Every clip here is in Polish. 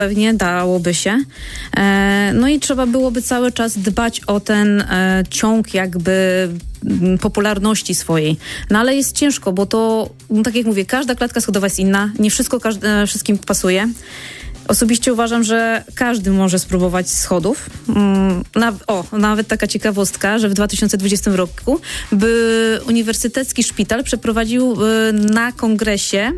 Pewnie dałoby się. No i trzeba byłoby cały czas dbać o ten ciąg jakby popularności swojej. No ale jest ciężko, bo to, no tak jak mówię, każda klatka schodowa jest inna. Nie wszystko wszystkim pasuje. Osobiście uważam, że każdy może spróbować schodów. Nawet taka ciekawostka, że w 2020 roku Uniwersytecki Szpital przeprowadził na kongresie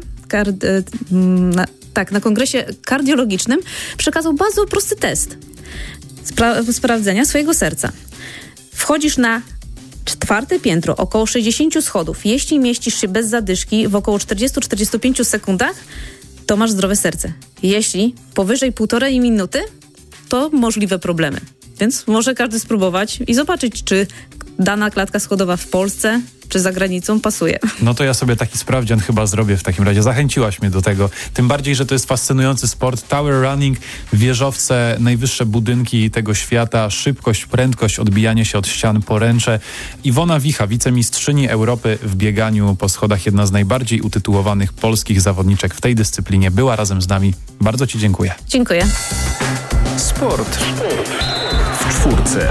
na kongresie kardiologicznym przekazał bardzo prosty test sprawdzenia swojego serca. Wchodzisz na 4. piętro, około 60 schodów. Jeśli mieścisz się bez zadyszki w około 40-45 sekundach, to masz zdrowe serce. Jeśli powyżej 1,5 minuty, to możliwe problemy. Więc może każdy spróbować i zobaczyć, czy dana klatka schodowa w Polsce czy za granicą pasuje. No to ja sobie taki sprawdzian chyba zrobię w takim razie. Zachęciłaś mnie do tego. Tym bardziej, że to jest fascynujący sport. Tower running, wieżowce, najwyższe budynki tego świata, szybkość, prędkość, odbijanie się od ścian, poręcze. Iwona Wicha, wicemistrzyni Europy w bieganiu po schodach, jedna z najbardziej utytułowanych polskich zawodniczek w tej dyscyplinie, była razem z nami. Bardzo Ci dziękuję. Dziękuję. Sport w czwórce.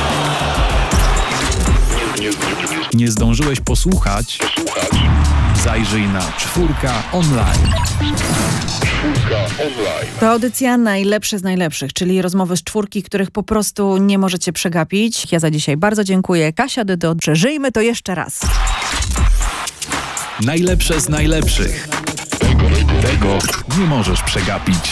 Nie zdążyłeś posłuchać? Zajrzyj na Czwórka Online. To audycja najlepsze z najlepszych, czyli rozmowy z czwórki, których po prostu nie możecie przegapić. Ja za dzisiaj bardzo dziękuję. Kasia Dydo, przeżyjmy to jeszcze raz. Najlepsze z najlepszych. Tego nie możesz przegapić.